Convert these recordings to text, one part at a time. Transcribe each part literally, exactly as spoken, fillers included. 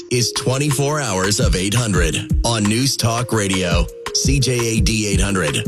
is twenty-four hours of eight hundred on News Talk Radio, C J A D eight hundred.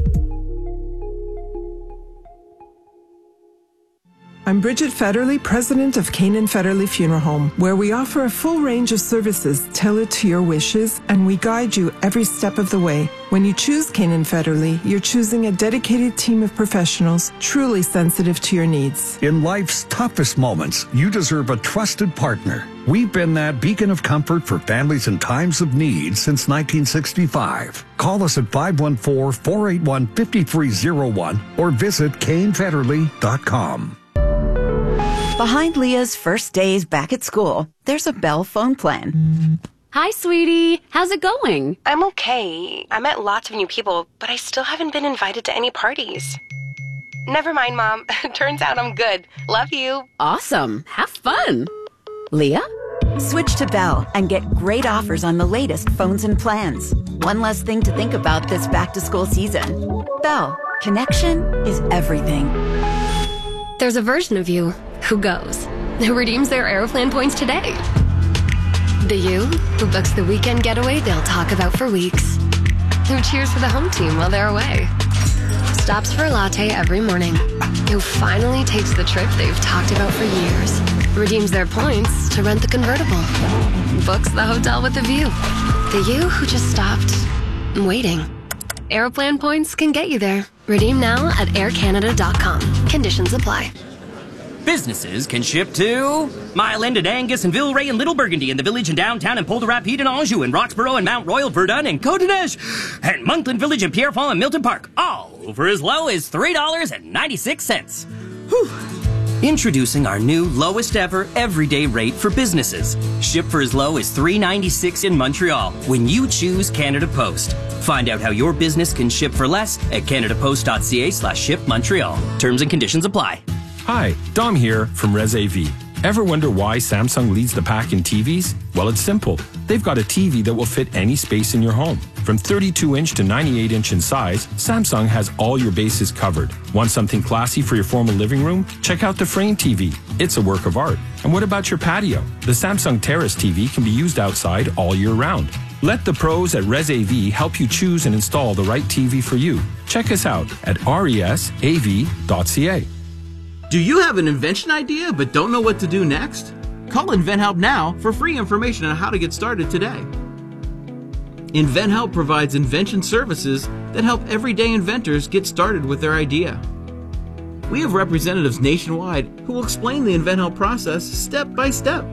I'm Bridget Federley, president of Canaan Federley Funeral Home, where we offer a full range of services tailored to your wishes, and we guide you every step of the way. When you choose Canaan Federley, you're choosing a dedicated team of professionals truly sensitive to your needs. In life's toughest moments, you deserve a trusted partner. We've been that beacon of comfort for families in times of need since nineteen sixty-five. Call us at five one four, four eight one, five three zero one or visit Kane Federley dot com. Behind Leah's first days back at school, there's a Bell phone plan. Hi, sweetie. How's it going? I'm okay. I met lots of new people, but I still haven't been invited to any parties. Never mind, Mom. Turns out I'm good. Love you. Awesome. Have fun. Leah? Switch to Bell and get great offers on the latest phones and plans. One less thing to think about this back-to-school season. Bell. Connection is everything. There's a version of you who goes, who redeems their Aeroplan points today. The you who books the weekend getaway they'll talk about for weeks. Who cheers for the home team while they're away. Stops for a latte every morning. Who finally takes the trip they've talked about for years. Redeems their points to rent the convertible. Books the hotel with a view. The you who just stopped waiting. Aeroplan points can get you there. Redeem now at air canada dot com. Conditions apply. Businesses can ship to Mile End and Angus and Villeray and Little Burgundy and the Village and Downtown and Polder Rapide and Anjou and Roxborough and Mount Royal, Verdun and Côte-d'Ivoire and Monkland Village and Pierrefonds and Milton Park, all for as low as three dollars and ninety-six cents. Whew. Introducing our new lowest ever everyday rate for businesses. Ship for as low as three dollars and ninety-six cents in Montreal when you choose Canada Post. Find out how your business can ship for less at canadapost.ca slash ship Montreal. Terms and conditions apply. Hi, Dom here from Res A V. Ever wonder why Samsung leads the pack in T Vs? Well, it's simple. They've got a T V that will fit any space in your home. From thirty-two inch to ninety-eight inch in size, Samsung has all your bases covered. Want something classy for your formal living room? Check out the Frame T V. It's a work of art. And what about your patio? The Samsung Terrace T V can be used outside all year round. Let the pros at Res A V help you choose and install the right T V for you. Check us out at resav dot c a. Do you have an invention idea but don't know what to do next? Call InventHelp now for free information on how to get started today. InventHelp provides invention services that help everyday inventors get started with their idea. We have representatives nationwide who will explain the InventHelp process step by step.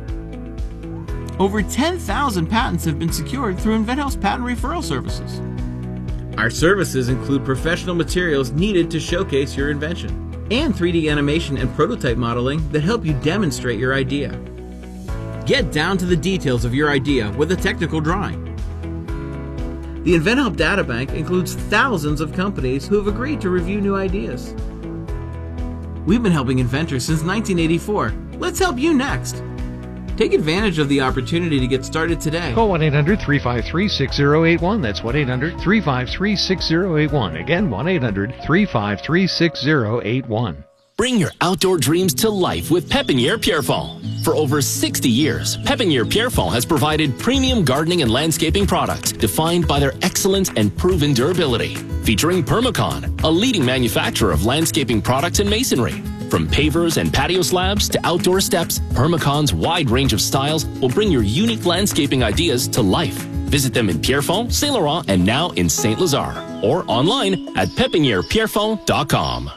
Over ten thousand patents have been secured through InventHelp's patent referral services. Our services include professional materials needed to showcase your invention, and three D animation and prototype modeling that help you demonstrate your idea. Get down to the details of your idea with a technical drawing. The InventHelp Databank includes thousands of companies who have agreed to review new ideas. We've been helping inventors since nineteen eighty-four. Let's help you next. Take advantage of the opportunity to get started today. Call one eight hundred, three five three, six zero eight one. That's one eight hundred, three five three, six zero eight one. Again, one eight hundred, three five three, six zero eight one. Bring your outdoor dreams to life with Pépinière Pierrefonds. For over sixty years, Pépinière Pierrefonds has provided premium gardening and landscaping products defined by their excellence and proven durability. Featuring Permacon, a leading manufacturer of landscaping products and masonry. From pavers and patio slabs to outdoor steps, Permacon's wide range of styles will bring your unique landscaping ideas to life. Visit them in Pierrefonds, Saint Laurent, and now in Saint Lazare, or online at pepiniere pierrefonds dot com.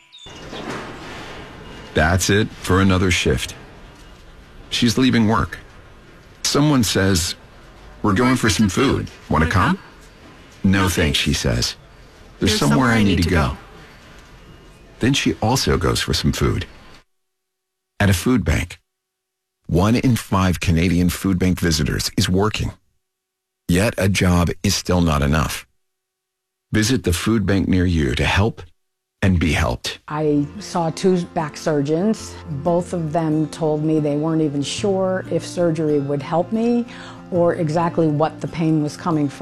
That's it for another shift. She's leaving work. Someone says, "We're going for some food. Want to come?" "No, thanks," she says. "There's somewhere I need to go." Then she also goes for some food. At a food bank. One in five Canadian food bank visitors is working. Yet a job is still not enough. Visit the food bank near you to help and be helped. I saw two back surgeons. Both of them told me they weren't even sure if surgery would help me or exactly what the pain was coming from.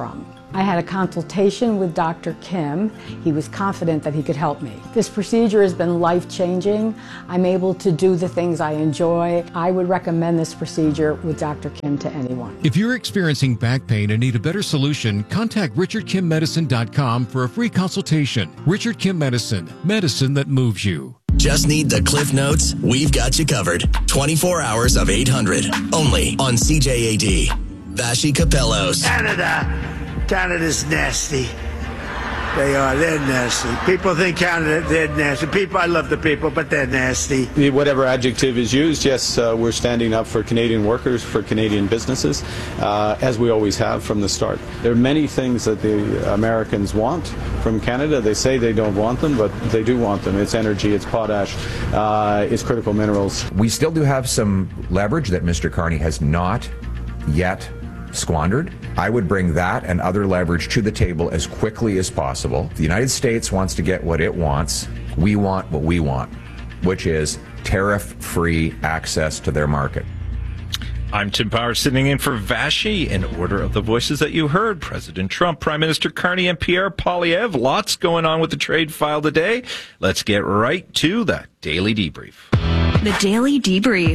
I had a consultation with Doctor Kim. He was confident that he could help me. This procedure has been life-changing. I'm able to do the things I enjoy. I would recommend this procedure with Doctor Kim to anyone. If you're experiencing back pain and need a better solution, contact richard kim medicine dot com for a free consultation. Richard Kim Medicine, medicine that moves you. Just need the Cliff Notes? We've got you covered. twenty-four hours of eight hundred. Only on C J A D. Vashi Capellos. Canada. Canada's nasty. They are. They're nasty. People think Canada, they're nasty. People, I love the people, but they're nasty. Whatever adjective is used, yes, uh, we're standing up for Canadian workers, for Canadian businesses, uh, as we always have from the start. There are many things that the Americans want from Canada. They say they don't want them, but they do want them. It's energy, it's potash, uh, it's critical minerals. We still do have some leverage that Mister Carney has not yet squandered. I would bring that and other leverage to the table as quickly as possible. The United States wants to get what it wants. We want what we want, which is tariff-free access to their market. I'm Tim Power, sitting in for Vashi. In order of the voices that you heard, President Trump, Prime Minister Carney, and Pierre Poilievre. Lots going on with the trade file today. Let's get right to the Daily Debrief. The Daily Debrief.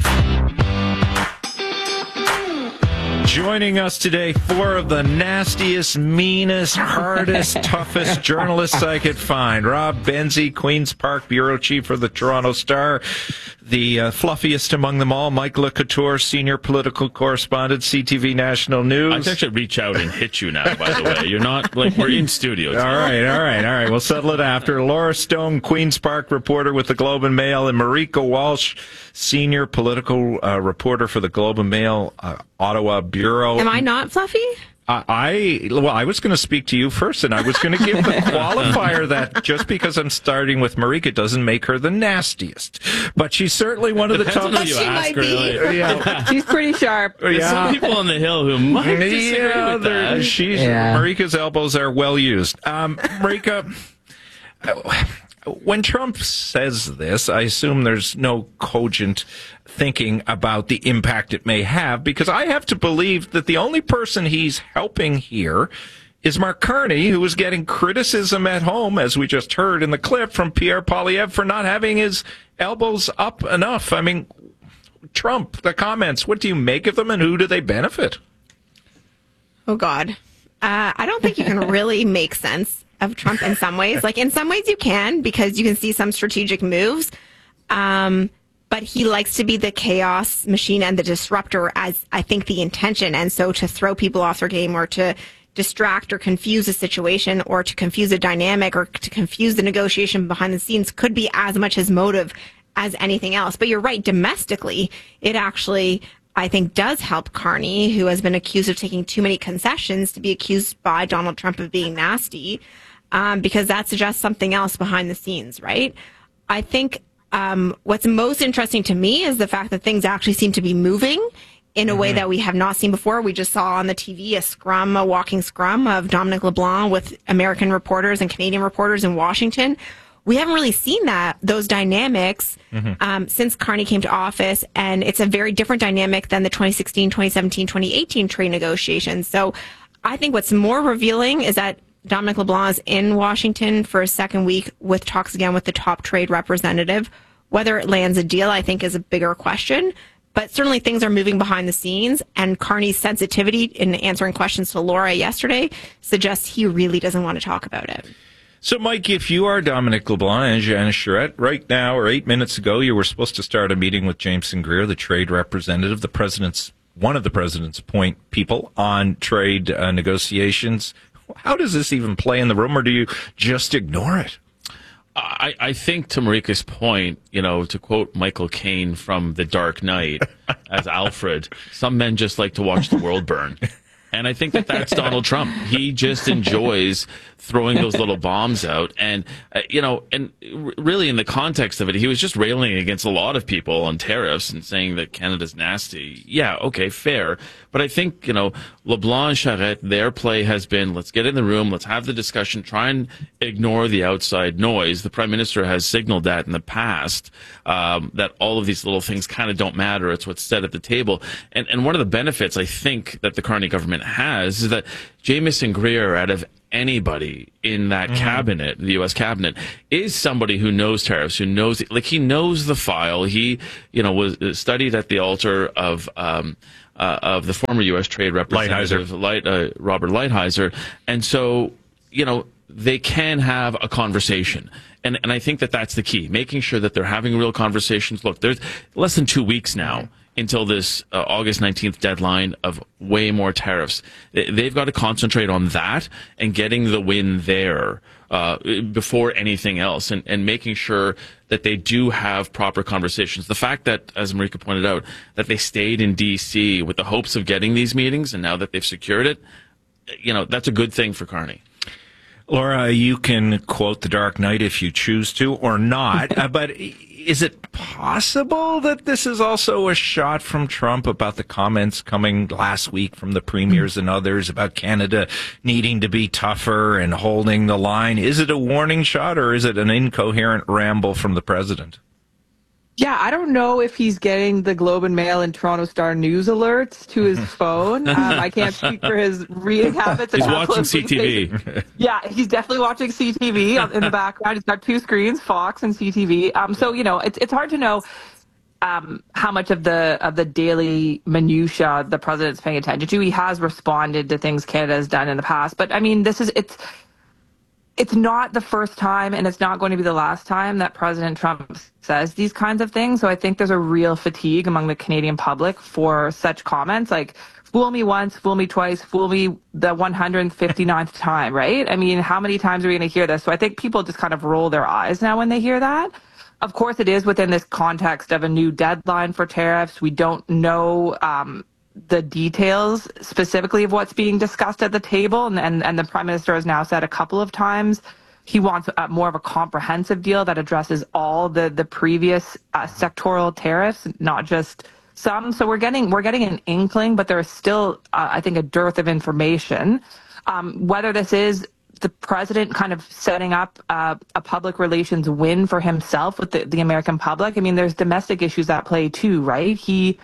Joining us today, four of the nastiest, meanest, hardest, toughest journalists I could find. Rob Benzie, Queen's Park Bureau Chief for the Toronto Star. The uh, fluffiest among them all, Mike LeCouture, Senior Political Correspondent, C T V National News. I think I should reach out and hit you now, by the way. You're not, like, we're in studio. All right, all right, all right. We'll settle it after. Laura Stone, Queen's Park reporter with the Globe and Mail, and Marika Walsh, Senior Political uh, Reporter for the Globe and Mail, uh, Ottawa Bureau. Am I not fluffy? Uh, I well, I was going to speak to you first, and I was going to give the qualifier that just because I'm starting with Marika doesn't make her the nastiest, but she's certainly one of the Depends on toughest. who you ask, really. Yeah. She's pretty sharp. There's Yeah. some people on the Hill who might disagree Yeah, with they're- that. she's Yeah. Marika's elbows are well used. Um, Marika, when Trump says this, I assume there's no cogent thinking about the impact it may have, because I have to believe that the only person he's helping here is Mark Carney, who is getting criticism at home, as we just heard in the clip from Pierre Poilievre, for not having his elbows up enough. I mean, Trump, the comments, what do you make of them, and who do they benefit? Oh, God. Uh, I don't think you can really make sense of Trump in some ways. Like, in some ways you can, because you can see some strategic moves. Um, but he likes to be the chaos machine and the disruptor, as I think the intention. And so to throw people off their game, or to distract or confuse a situation, or to confuse a dynamic, or to confuse the negotiation behind the scenes could be as much his motive as anything else. But you're right, domestically, it actually, I think, does help Carney, who has been accused of taking too many concessions, to be accused by Donald Trump of being nasty, um, because that suggests something else behind the scenes, right? I think um, what's most interesting to me is the fact that things actually seem to be moving in a mm-hmm. way that we have not seen before. We just saw on the T V a scrum, a walking scrum of Dominic LeBlanc with American reporters and Canadian reporters in Washington. We haven't really seen that, those dynamics, mm-hmm. um, since Carney came to office. And it's a very different dynamic than the twenty sixteen, twenty seventeen, twenty eighteen trade negotiations. So I think what's more revealing is that Dominic LeBlanc is in Washington for a second week with talks again with the top trade representative. Whether it lands a deal, I think, is a bigger question. But certainly things are moving behind the scenes, and Carney's sensitivity in answering questions to Laura yesterday suggests he really doesn't want to talk about it. So, Mike, if you are Dominic LeBlanc and Janice Charette, right now, or eight minutes ago, you were supposed to start a meeting with Jameson Greer, the trade representative, the president's, one of the president's point people on trade uh, negotiations. How does this even play in the room, or do you just ignore it? I, I think, to Marika's point, you know, to quote Michael Caine from The Dark Knight as Alfred, some men just like to watch the world burn. And I think that that's Donald Trump. He just enjoys throwing those little bombs out. And, uh, you know, and really in the context of it, he was just railing against a lot of people on tariffs and saying that Canada's nasty. Yeah, okay, fair. But I think, you know, LeBlanc and Charette, their play has been, let's get in the room, let's have the discussion, try and ignore the outside noise. The Prime Minister has signaled that in the past, um, that all of these little things kind of don't matter. It's what's said at the table. And, and one of the benefits, I think, that the Carney government has is that Jamieson Greer, out of anybody in that mm-hmm. cabinet, the U S cabinet, is somebody who knows tariffs, who knows, like, he knows the file. He, you know, was studied at the altar of, um, uh, of the former U S Trade Representative, Light, uh, Robert Lighthizer. And so, you know, they can have a conversation. And, and I think that that's the key, making sure that they're having real conversations. Look, there's less than two weeks now until this uh, August nineteenth deadline of way more tariffs. They've got to concentrate on that and getting the win there uh, before anything else, and, and making sure that they do have proper conversations. The fact that, as Marika pointed out, that they stayed in D C with the hopes of getting these meetings, and now that they've secured it, you know, that's a good thing for Carney. Laura, you can quote The Dark Knight if you choose to or not, uh, but is it possible that this is also a shot from Trump about the comments coming last week from the premiers and others about Canada needing to be tougher and holding the line? Is it a warning shot, or is it an incoherent ramble from the president? Yeah, I don't know if he's getting the Globe and Mail and Toronto Star news alerts to his phone. Um, I can't speak for his reading habits. He's watching C T V. Yeah, he's definitely watching C T V in the background. He's got two screens, Fox and C T V. Um, so, you know, it's it's hard to know um, how much of the of the daily minutia the president's paying attention to. He has responded to things Canada has done in the past. But, I mean, this is it's. It's not the first time, and it's not going to be the last time that President Trump says these kinds of things. So I think there's a real fatigue among the Canadian public for such comments like, fool me once, fool me twice, fool me the one hundred fifty-ninth time, right? I mean, how many times are we going to hear this? So I think people just kind of roll their eyes now when they hear that. Of course, it is within this context of a new deadline for tariffs. We don't know um, the details specifically of what's being discussed at the table. And, and, and the Prime Minister has now said a couple of times he wants a, more of a comprehensive deal that addresses all the, the previous uh, sectoral tariffs, not just some. So we're getting we're getting an inkling, but there is still, uh, I think, a dearth of information. Um, whether this is the president kind of setting up uh, a public relations win for himself with the, the American public. I mean, there's domestic issues at play too, right? He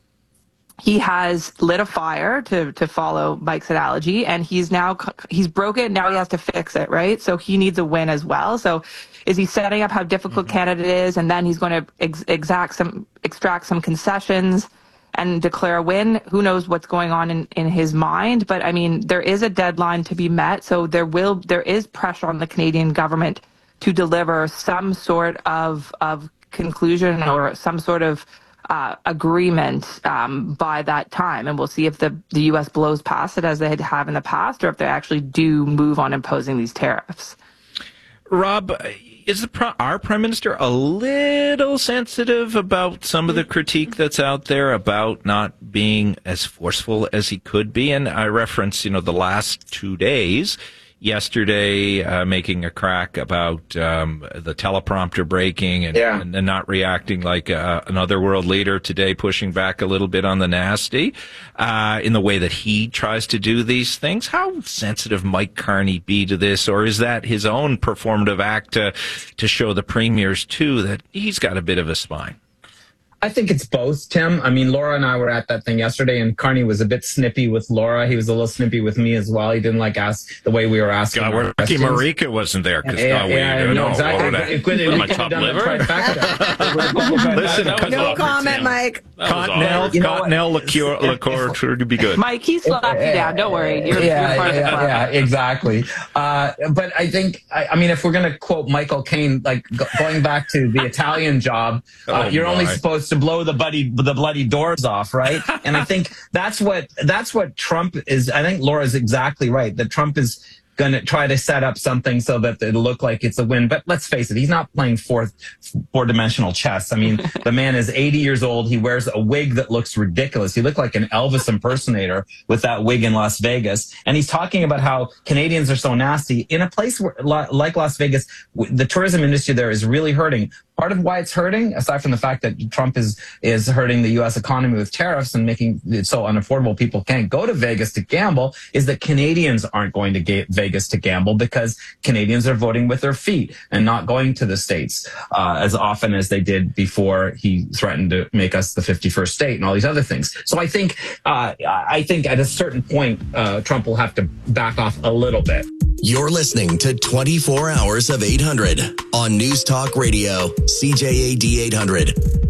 He has lit a fire, to to follow Mike's analogy, and he's now he's broken. Now he has to fix it, right? So he needs a win as well. So is he setting up how difficult mm-hmm. Canada is, and then he's going to ex- exact some extract some concessions and declare a win? Who knows what's going on in, in his mind? But I mean, there is a deadline to be met, so there will there is pressure on the Canadian government to deliver some sort of of conclusion or some sort of Uh, agreement um, by that time, and we'll see if the, the U S blows past it as they have in the past, or if they actually do move on imposing these tariffs. Rob, is the pro- our Prime Minister a little sensitive about some of the critique that's out there about not being as forceful as he could be? And I reference, you know, the last two days. Yesterday, uh, making a crack about um, the teleprompter breaking and, yeah. and, and not reacting like uh, another world leader. Today, pushing back a little bit on the nasty uh, in the way that he tries to do these things. How sensitive might Carney be to this, or is that his own performative act to, to show the premiers too that he's got a bit of a spine? I think it's both, Tim. I mean, Laura and I were at that thing yesterday, and Carney was a bit snippy with Laura. He was a little snippy with me as well. He didn't like ask the way we were asking. God, we're lucky Marika wasn't there. Cause, yeah, uh, yeah, we, no, no, exactly. It could have top liver. Listen, no comment, Mike. Continental, you know Continental liqueur, liqueur sure to be good. Mike, he slapped you down. Don't worry. You're, yeah, you're part yeah, of the club. Yeah, exactly. Uh, but I think, I, I mean, if we're going to quote Michael Caine, like go, going back to the Italian job, uh, oh you're my. only supposed to blow the buddy. the bloody doors off, right? And I think that's what that's what Trump is. I think Laura's exactly right, that Trump is going to try to set up something so that it'll look like it's a win. But let's face it, he's not playing fourth, four-dimensional chess. I mean, the man is eighty years old. He wears a wig that looks ridiculous. He looked like an Elvis impersonator with that wig in Las Vegas. And he's talking about how Canadians are so nasty. In a place where, like Las Vegas, the tourism industry there is really hurting. Part of why it's hurting, aside from the fact that Trump is is hurting the U S economy with tariffs and making it so unaffordable people can't go to Vegas to gamble, is that Canadians aren't going to ga- Vegas to gamble because Canadians are voting with their feet and not going to the States uh, as often as they did before he threatened to make us the fifty-first state and all these other things. So I think uh, I think at a certain point, uh, Trump will have to back off a little bit. You're listening to twenty-four hours of eight hundred on News Talk Radio, C J A D eight hundred.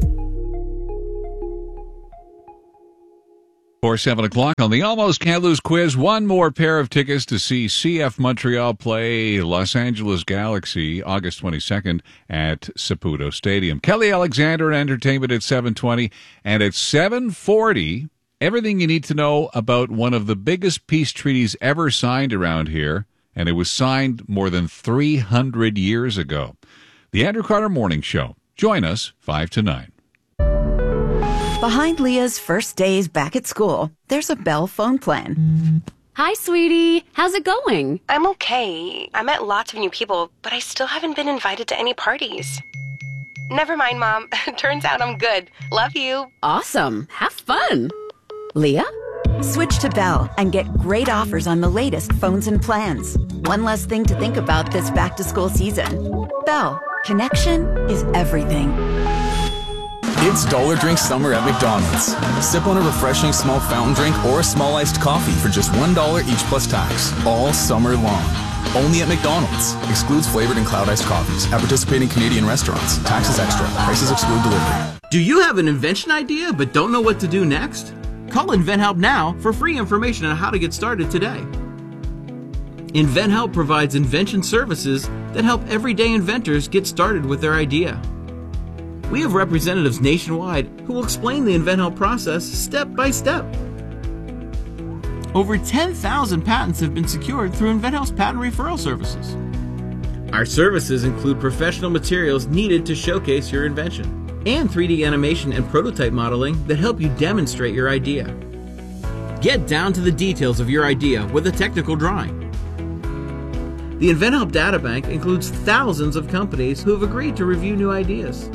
For seven o'clock on the Almost Can't Lose quiz, one more pair of tickets to see C F Montreal play Los Angeles Galaxy August twenty-second at Saputo Stadium. Kelly Alexander Entertainment at seven twenty, and at seven forty, everything you need to know about one of the biggest peace treaties ever signed around here, and it was signed more than three hundred years ago. The Andrew Carter Morning Show. Join us five to nine. Behind Leah's first days back at school, there's a Bell phone plan. Hi, sweetie. How's it going? I'm okay. I met lots of new people, but I still haven't been invited to any parties. Never mind, Mom. Turns out I'm good. Love you. Awesome. Have fun. Leah? Switch to Bell and get great offers on the latest phones and plans. One less thing to think about this back-to-school season. Bell, connection is everything. It's Dollar Drink Summer at McDonald's. Sip on a refreshing small fountain drink or a small iced coffee for just one dollar each plus tax, all summer long. Only at McDonald's. Excludes flavored and cloud iced coffees at participating Canadian restaurants. Taxes extra. Prices exclude delivery. Do you have an invention idea but don't know what to do next? Call InventHelp now for free information on how to get started today. InventHelp provides invention services that help everyday inventors get started with their idea. We have representatives nationwide who will explain the InventHelp process step by step. Over ten thousand patents have been secured through InventHelp's patent referral services. Our services include professional materials needed to showcase your invention, and three D animation and prototype modeling that help you demonstrate your idea. Get down to the details of your idea with a technical drawing. The InventHelp Databank includes thousands of companies who have agreed to review new ideas.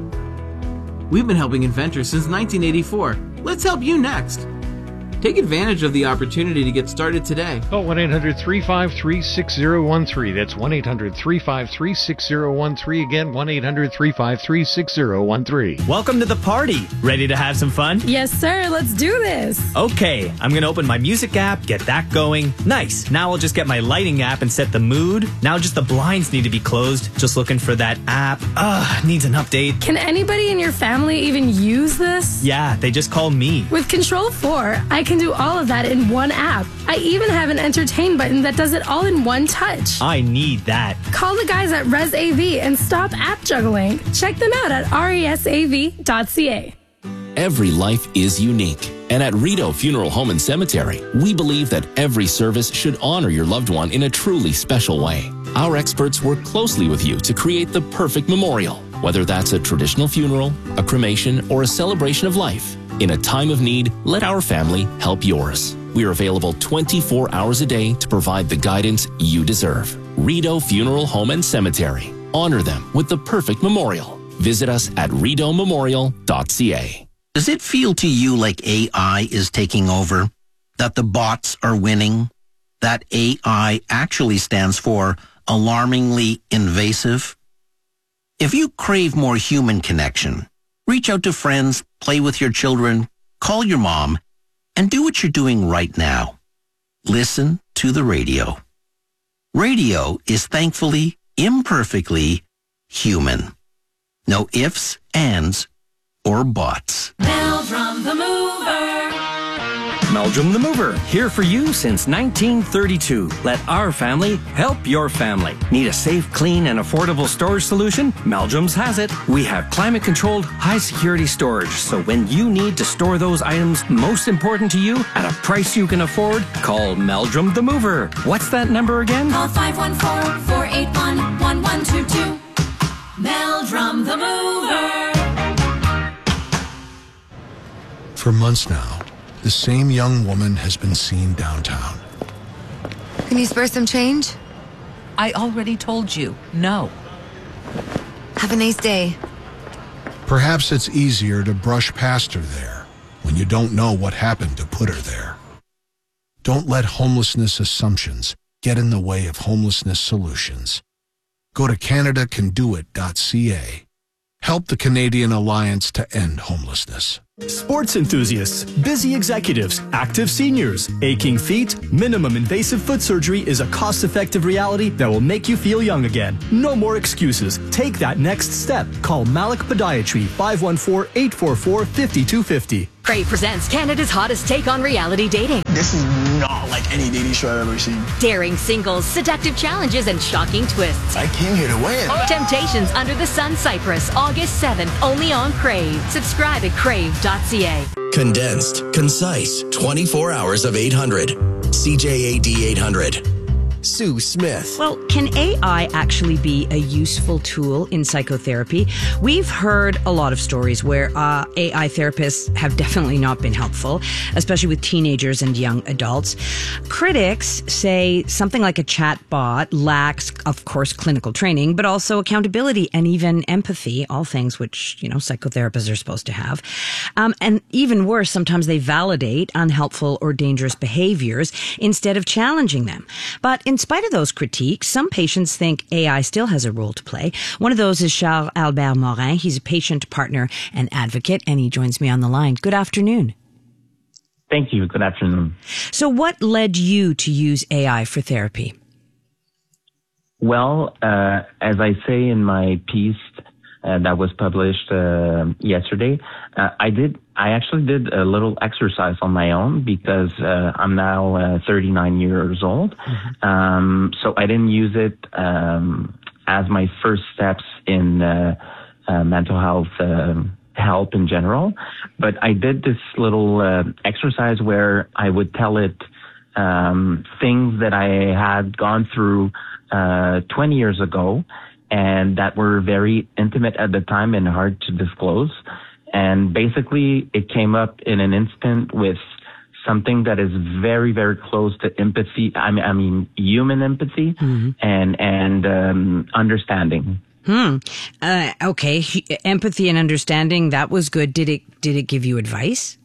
We've been helping inventors since nineteen eighty-four. Let's help you next. Take advantage of the opportunity to get started today. Call one eight hundred three five three six zero one three. That's one eight hundred three five three six zero one three. Again, one eight hundred three five three six zero one three. Welcome to the party. Ready to have some fun? Yes, sir. Let's do this. Okay, I'm going to open my music app, get that going. Nice. Now I'll just get my lighting app and set the mood. Now just the blinds need to be closed. Just looking for that app. Ugh, needs an update. Can anybody in your family even use this? Yeah, they just call me. With Control four, I can do all of that in one app. I even have an entertain button that does it all in one touch. I need that. Call the guys at ResAV and stop app juggling. Check them out at resav dot c a. Every life is unique. And at Rito Funeral Home and Cemetery, we believe that every service should honor your loved one in a truly special way. Our experts work closely with you to create the perfect memorial, whether that's a traditional funeral, a cremation, or a celebration of life. In a time of need, let our family help yours. We are available twenty-four hours a day to provide the guidance you deserve. Rito Funeral Home and Cemetery. Honor them with the perfect memorial. Visit us at rito memorial dot c a. Does it feel to you like A I is taking over? That the bots are winning? That A I actually stands for alarmingly invasive? If you crave more human connection, reach out to friends, play with your children, call your mom, and do what you're doing right now. Listen to the radio. Radio is thankfully, imperfectly human. No ifs, ands, or buts. Meldrum the Mover. Meldrum the Mover, here for you since nineteen thirty-two. Let our family help your family. Need a safe, clean, and affordable storage solution? Meldrum's has it. We have climate-controlled, high-security storage, so when you need to store those items most important to you at a price you can afford, call Meldrum the Mover. What's that number again? Call five one four, four eight one, one one two two. Meldrum the Mover. For months now, the same young woman has been seen downtown. Can you spare some change? I already told you, no. Have a nice day. Perhaps it's easier to brush past her there when you don't know what happened to put her there. Don't let homelessness assumptions get in the way of homelessness solutions. Go to Canada Can Do It dot C A. Help the Canadian Alliance to End Homelessness. Sports enthusiasts, busy executives, active seniors, aching feet, minimum invasive foot surgery is a cost-effective reality that will make you feel young again. No more excuses. Take that next step. Call Malik Podiatry, five one four, eight four four, five two five zero. Crave presents Canada's hottest take on reality dating. This is not like any dating show I've ever seen. Daring singles, seductive challenges, and shocking twists. I came here to win. Temptations Under the Sun Cyprus, August seventh, only on Crave. Subscribe at crave dot c a. Condensed, concise, twenty-four hours of eight hundred. C J A D eight hundred. Sue Smith. Well, can A I actually be a useful tool in psychotherapy? We've heard a lot of stories where uh, A I therapists have definitely not been helpful, especially with teenagers and young adults. Critics say something like a chat bot lacks, of course, clinical training, but also accountability and even empathy, all things which, you know, psychotherapists are supposed to have. Um, and even worse, sometimes they validate unhelpful or dangerous behaviors instead of challenging them. But in In spite of those critiques, some patients think A I still has a role to play. One of those is Charles Albert Morin. He's a patient, partner, and advocate, and he joins me on the line. Good afternoon. Thank you. Good afternoon. So what led you to use A I for therapy? Well, uh, as I say in my piece uh, that was published uh, yesterday, uh, I did. I actually did a little exercise on my own because uh, I'm now uh, thirty-nine years old. Mm-hmm. Um, so I didn't use it um, as my first steps in uh, uh, mental health uh, help in general. But I did this little uh, exercise where I would tell it um, things that I had gone through uh, twenty years ago and that were very intimate at the time and hard to disclose. And basically, it came up in an instant with something that is very, very close to empathy. I mean, I mean human empathy mm-hmm. and and um, understanding. Hmm. Uh, okay. Empathy and understanding. That was good. Did it? Did it give you advice?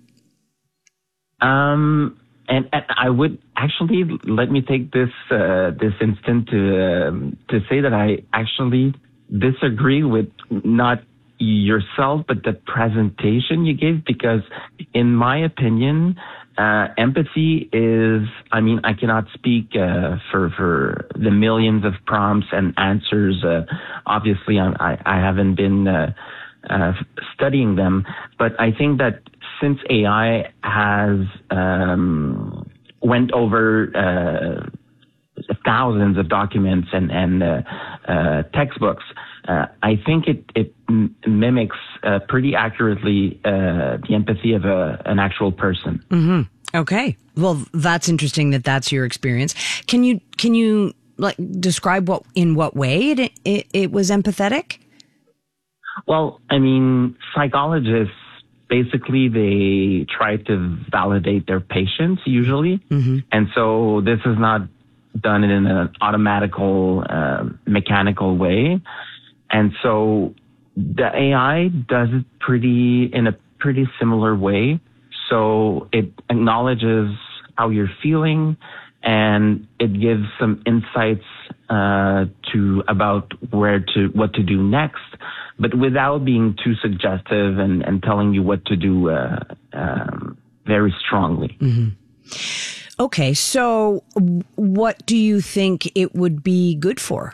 Um. And, and I would actually let me take this uh, this instant to uh, to say that I actually disagree with not yourself, but the presentation you gave, because in my opinion, uh, empathy is, I mean, I cannot speak, uh, for, for the millions of prompts and answers. Uh, obviously I, I haven't been, uh, uh, studying them, but I think that since A I has, um, went over, uh, thousands of documents and, and, uh, uh, textbooks, Uh, I think it, it m- mimics uh, pretty accurately uh, the empathy of a, an actual person. Mm-hmm. Okay. Well, that's interesting that that's your experience. Can you can you like describe what in what way it it, it was empathetic? Well, I mean, psychologists basically they try to validate their patients usually, mm-hmm. and so this is not done in an automatical, uh, mechanical way. And so the A I does it pretty in a pretty similar way. So it acknowledges how you're feeling and it gives some insights uh, to about where to what to do next, but without being too suggestive and, and telling you what to do uh, um, very strongly. Mm-hmm. Okay, so what do you think it would be good for?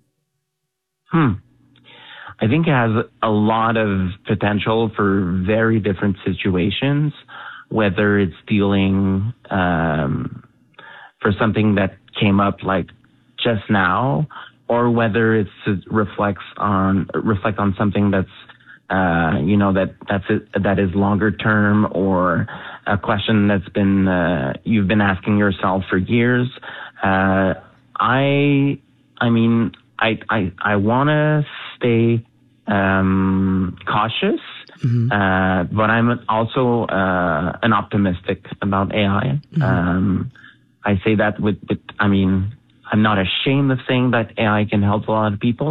Hmm. I think it has a lot of potential for very different situations, whether it's dealing um, for something that came up like just now, or whether it's it reflects on reflect on something that's uh, you know that that's it, that is longer term, or a question that's been uh, you've been asking yourself for years. Uh, I I mean I I I want to stay um, cautious, mm-hmm. uh, but I'm also uh, an optimistic about A I. Mm-hmm. Um, I say that with, with, I mean, I'm not ashamed of saying that A I can help a lot of people,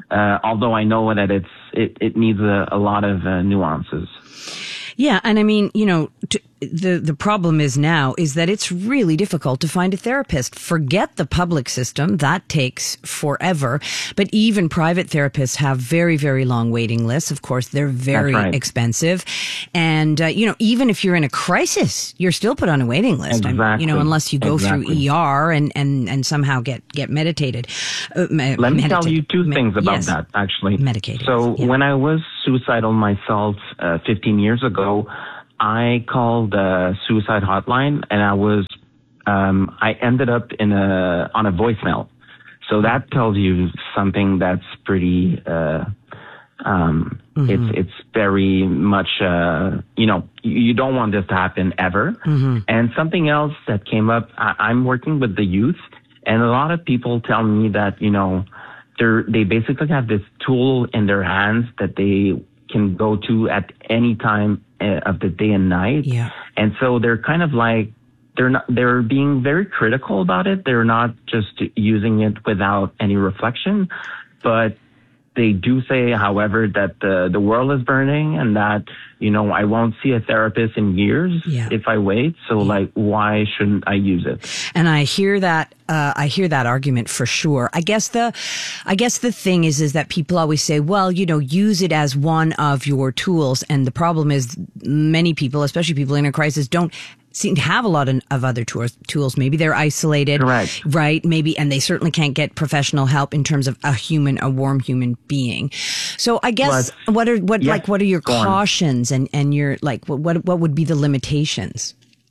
Uh, although I know that it's it, it needs a, a lot of uh, nuances. Yeah, and I mean, you know, t- the the problem is now is that it's really difficult to find a therapist. Forget the public system, that takes forever. But even private therapists have very, very long waiting lists. Of course, they're very That's right. expensive. And, uh, you know, even if you're in a crisis, you're still put on a waiting list. Exactly. I mean, you know, unless you go exactly. through E R and, and, and somehow get, get meditated. Uh, me- Let me meditated. tell you two Me- things about yes. that, actually. Medicated. So yeah. when I was suicidal myself uh, fifteen years ago, I called the suicide hotline, and I was, um, I ended up in a on a voicemail. So that tells you something that's pretty. Uh, um, Mm-hmm. It's it's very much, uh, you know, you, you don't want this to happen ever. Mm-hmm. And something else that came up, I, I'm working with the youth, and a lot of people tell me that, you know, they're they basically have this tool in their hands that they can go to at any time uh, of the day and night. Yeah. And so they're kind of like, they're not, they're being very critical about it. They're not just using it without any reflection, but they do say, however, that the, the world is burning and that, you know, I won't see a therapist in years Yeah. if I wait. So Yeah. like, why shouldn't I use it? And I hear that, uh, I hear that argument for sure. I guess the, I guess the thing is, is that people always say, well, you know, use it as one of your tools. And the problem is many people, especially people in a crisis, don't seem to have a lot of, of other tools, tools. Maybe they're isolated. Correct. Right. Maybe, and they certainly can't get professional help in terms of a human, a warm human being. So I guess But- what are, what, Yes, like, what are your go on. cautions and, and your, like, what, what, what would be the limitations?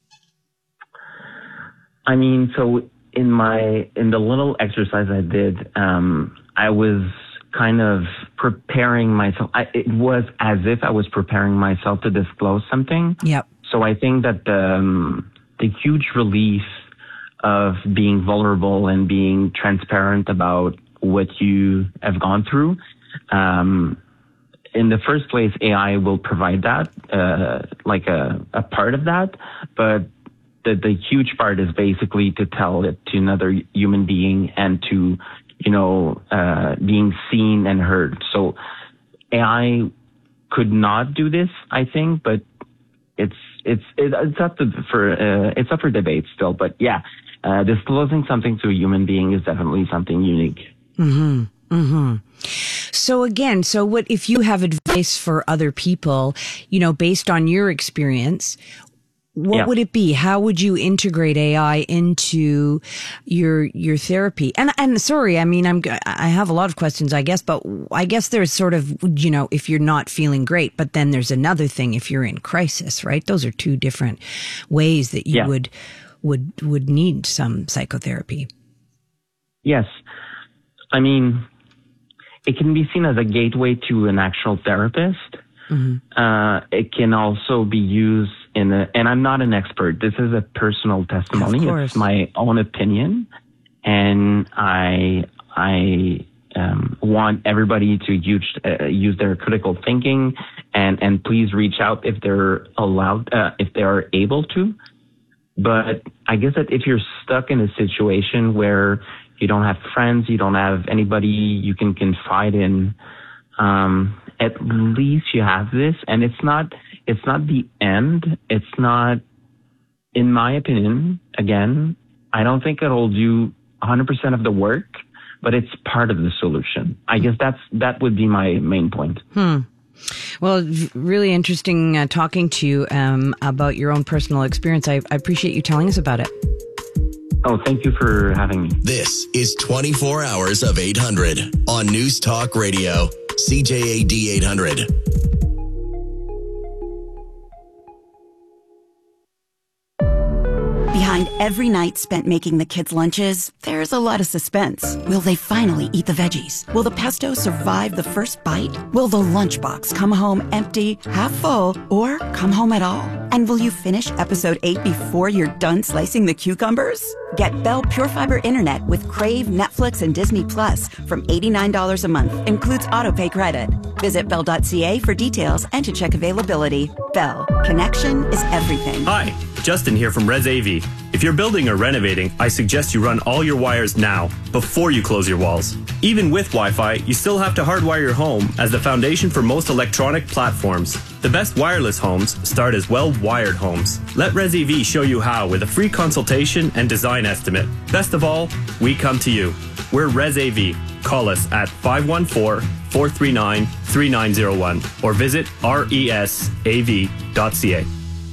I mean, so in my, in the little exercise I did, um, I was kind of preparing myself. I, it was as if I was preparing myself to disclose something. Yep. So I think that the, um, the huge relief of being vulnerable and being transparent about what you have gone through, um, in the first place, A I will provide that, uh, like a, a part of that, but the, the huge part is basically to tell it to another human being and to, you know, uh, being seen and heard. So A I could not do this, I think, but it's, it's, it, it's up to, for, uh, it's up for debate still, but yeah, uh, disclosing something to a human being is definitely something unique. Mm-hmm. Mm-hmm. So again, so what if you have advice for other people, you know, based on your experience, what Yeah. would it be? How would you integrate A I into your your therapy? And and sorry, I mean, I'm I have a lot of questions, I guess, but I guess there's sort of, you know, if you're not feeling great, but then there's another thing if you're in crisis, right? Those are two different ways that you Yeah. would would would need some psychotherapy. Yes. I mean, it can be seen as a gateway to an actual therapist. Mm-hmm. Uh, it can also be used in a, and I'm not an expert. This is a personal testimony. Of course. It's my own opinion. And I, I, um, want everybody to use, uh, use their critical thinking and, and please reach out if they're allowed, uh, if they are able to. But I guess that if you're stuck in a situation where you don't have friends, you don't have anybody you can confide in, um, at least you have this. And it's not, it's not the end. It's not, in my opinion, again, I don't think it'll do one hundred percent of the work, but it's part of the solution. I guess that's, that would be my main point. Hmm. Well, v- really interesting uh, talking to you um, about your own personal experience. I, I appreciate you telling us about it. Oh, thank you for having me. This is twenty-four hours of eight hundred on News Talk Radio, C J A D eight hundred. Behind every night spent making the kids' lunches, there's a lot of suspense. Will they finally eat the veggies? Will the pesto survive the first bite? Will the lunchbox come home empty, half full, or come home at all? And will you finish episode eight before you're done slicing the cucumbers? Get Bell Pure Fiber Internet with Crave, Netflix, and Disney Plus from eighty-nine dollars a month. Includes autopay credit. Visit bell dot c a for details and to check availability. Bell. Connection is everything. Hi, Justin here from Res A V. If you're building or renovating, I suggest you run all your wires now, before you close your walls. Even with Wi-Fi, you still have to hardwire your home as the foundation for most electronic platforms. The best wireless homes start as well-wired homes. Let Res A V show you how with a free consultation and design estimate. Best of all, we come to you. We're Res A V. Call us at five one four, four three nine, three nine zero one or visit resav dot c a.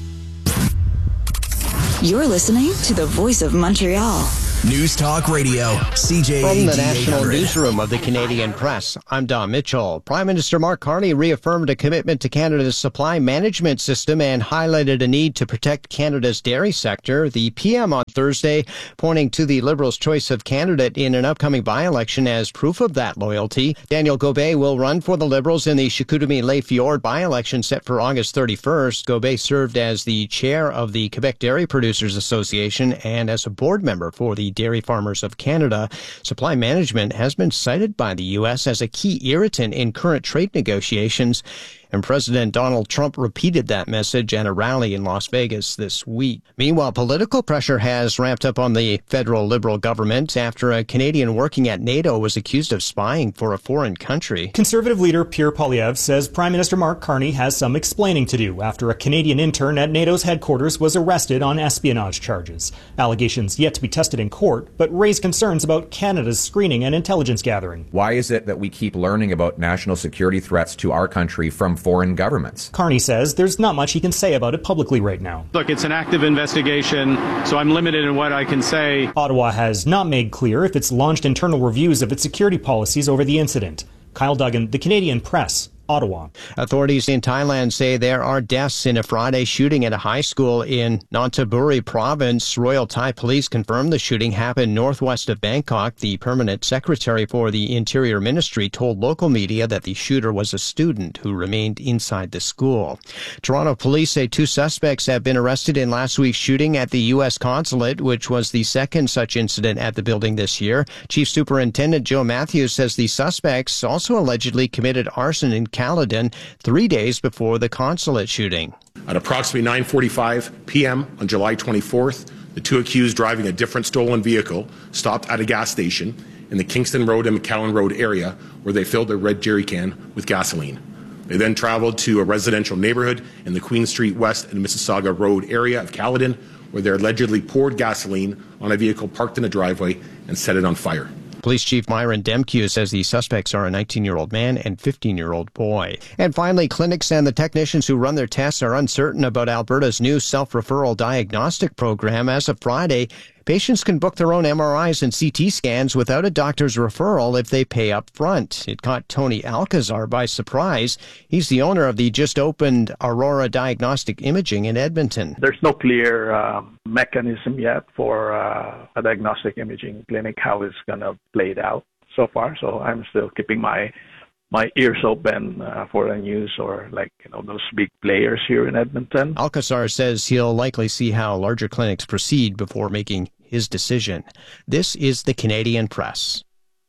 You're listening to the Voice of Montreal. News Talk Radio, C J A D From the National eight hundred. Newsroom of the Canadian Press, I'm Don Mitchell. Prime Minister Mark Carney reaffirmed a commitment to Canada's supply management system and highlighted a need to protect Canada's dairy sector. The P M on Thursday pointing to the Liberals' choice of candidate in an upcoming by-election as proof of that loyalty. Daniel Gobet will run for the Liberals in the Chicoutimi-Les Fjords by-election set for August thirty-first. Gobet served as the chair of the Quebec Dairy Producers Association and as a board member for the Dairy Farmers of Canada. Supply management has been cited by the U S as a key irritant in current trade negotiations, and President Donald Trump repeated that message at a rally in Las Vegas this week. Meanwhile, political pressure has ramped up on the federal Liberal government after a Canadian working at NATO was accused of spying for a foreign country. Conservative leader Pierre Poilievre says Prime Minister Mark Carney has some explaining to do after a Canadian intern at NATO's headquarters was arrested on espionage charges. Allegations yet to be tested in court, but raise concerns about Canada's screening and intelligence gathering. Why is it that we keep learning about national security threats to our country from foreign governments? Carney says there's not much he can say about it publicly right now. Look, it's an active investigation, so I'm limited in what I can say. Ottawa has not made clear if it's launched internal reviews of its security policies over the incident. Kyle Duggan, The Canadian Press, Ottawa. Authorities in Thailand say there are deaths in a Friday shooting at a high school in Nonthaburi province. Royal Thai police confirmed the shooting happened northwest of Bangkok. The permanent secretary for the Interior Ministry told local media that the shooter was a student who remained inside the school. Toronto police say two suspects have been arrested in last week's shooting at the U S consulate, which was the second such incident at the building this year. Chief Superintendent Joe Matthews says the suspects also allegedly committed arson in Caledon three days before the consulate shooting. At approximately nine forty-five p.m. on July twenty-fourth, the two accused driving a different stolen vehicle stopped at a gas station in the Kingston Road and McCowan Road area where they filled their red jerry can with gasoline. They then traveled to a residential neighborhood in the Queen Street West and Mississauga Road area of Caledon where they allegedly poured gasoline on a vehicle parked in a driveway and set it on fire. Police Chief Myron Demkew says the suspects are a nineteen-year-old man and fifteen-year-old boy. And finally, clinics and the technicians who run their tests are uncertain about Alberta's new self-referral diagnostic program. As of Friday, patients can book their own M R Is and C T scans without a doctor's referral if they pay up front. It caught Tony Alcazar by surprise. He's the owner of the just-opened Aurora Diagnostic Imaging in Edmonton. There's no clear uh, mechanism yet for uh, a diagnostic imaging clinic, how it's going to play it out so far. So I'm still keeping my my ears open uh, for the news or like, you know, those big players here in Edmonton. Alcazar says he'll likely see how larger clinics proceed before making his decision. This is the Canadian Press.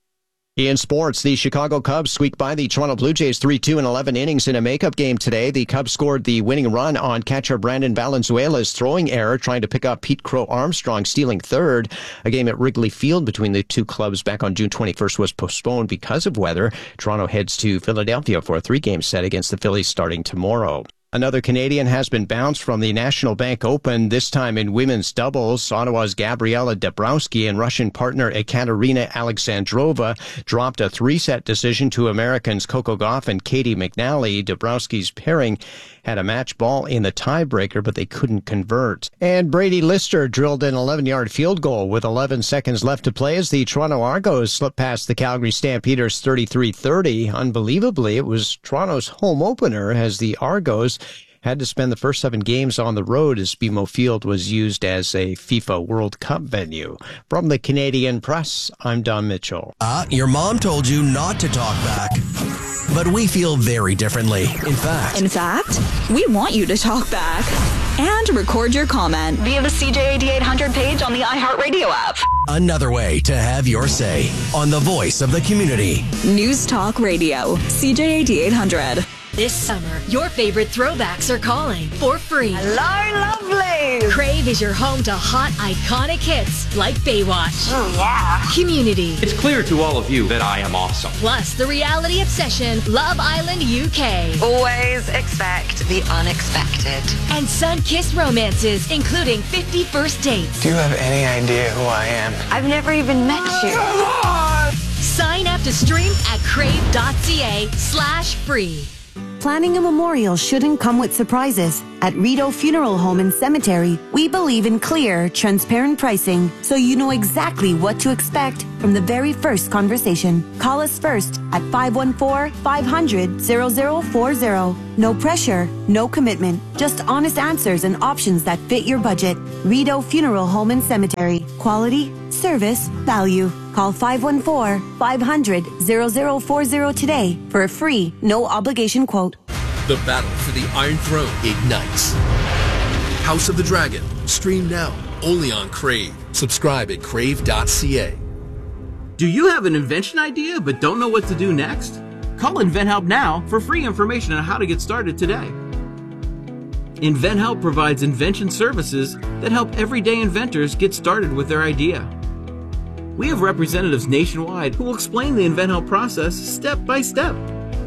In sports, the Chicago Cubs squeaked by the Toronto Blue Jays three two in eleven innings in a makeup game today. The Cubs scored the winning run on catcher Brandon Valenzuela's throwing error, trying to pick up Pete Crow Armstrong, stealing third. A game at Wrigley Field between the two clubs back on June twenty-first was postponed because of weather. Toronto heads to Philadelphia for a three-game set against the Phillies starting tomorrow. Another Canadian has been bounced from the National Bank Open, this time in women's doubles. Ottawa's Gabriela Dabrowski and Russian partner Ekaterina Alexandrova dropped a three-set decision to Americans Coco Gauff and Katie McNally. Dabrowski's pairing had a match ball in the tiebreaker, but they couldn't convert. And Brady Lister drilled an eleven-yard field goal with eleven seconds left to play as the Toronto Argos slipped past the Calgary Stampeders thirty-three thirty. Unbelievably, it was Toronto's home opener as the Argos had to spend the first seven games on the road as B M O Field was used as a FIFA World Cup venue. From the Canadian Press, I'm Don Mitchell. Uh, your mom told you not to talk back. But we feel very differently. In fact. In fact, we want you to talk back and record your comment via the C J A D eight hundred page on the iHeartRadio app. Another way to have your say on the voice of the community. News Talk Radio, C J A D eight hundred. This summer, your favorite throwbacks are calling for free. Hello, lovely! Crave is your home to hot, iconic hits like Baywatch. Oh, yeah. Community. It's clear to all of you that I am awesome. Plus, the reality obsession, Love Island U K. Always expect the unexpected. And sun-kissed romances, including fifty First Dates. Do you have any idea who I am? I've never even met you. Sign up to stream at crave.ca slash free. Planning a memorial shouldn't come with surprises. At Rideau Funeral Home and Cemetery, we believe in clear, transparent pricing, so you know exactly what to expect from the very first conversation. Call us first at five one four, five hundred, zero zero four zero. No pressure, no commitment, just honest answers and options that fit your budget. Rideau Funeral Home and Cemetery. Quality, service, value. Call five one four, five hundred, zero zero four zero today for a free, no obligation quote. The battle for the Iron Throne ignites. House of the Dragon. Stream now, only on Crave. Subscribe at crave dot c a. Do you have an invention idea but don't know what to do next? Call InventHelp now for free information on how to get started today. InventHelp provides invention services that help everyday inventors get started with their idea. We have representatives nationwide who will explain the InventHelp process step by step.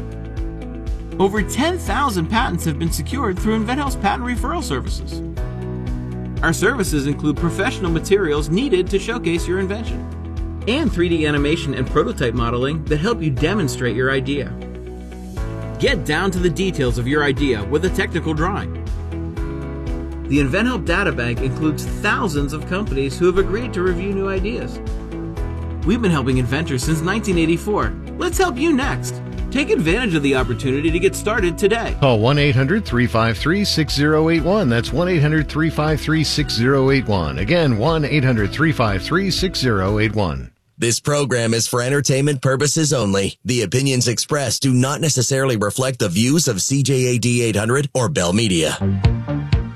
Over ten thousand patents have been secured through InventHelp's patent referral services. Our services include professional materials needed to showcase your invention, and three D animation and prototype modeling that help you demonstrate your idea. Get down to the details of your idea with a technical drawing. The InventHelp Databank includes thousands of companies who have agreed to review new ideas. We've been helping inventors since nineteen eighty-four. Let's help you next. Take advantage of the opportunity to get started today. Call one eight hundred, three five three, six zero eight one. That's one eight hundred, three five three, six zero eight one. Again, one eight hundred, three five three, six zero eight one. This program is for entertainment purposes only. The opinions expressed do not necessarily reflect the views of C J A D eight hundred or Bell Media.